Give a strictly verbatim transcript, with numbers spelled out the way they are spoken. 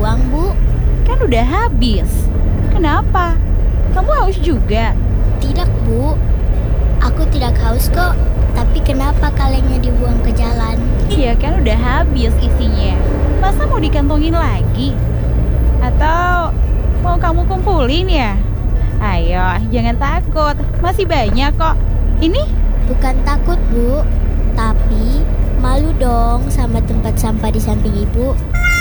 dibuang, Bu. Kan udah habis. Kenapa? Kamu haus juga? Tidak, Bu. Aku tidak haus kok. Tapi kenapa kalengnya dibuang ke jalan? Iya kan udah habis isinya. Masa mau dikantongin lagi? Atau mau kamu kumpulin ya? Ayo, jangan takut. Masih banyak kok. Ini? Bukan takut, Bu. Tapi malu dong sama tempat sampah di samping Ibu.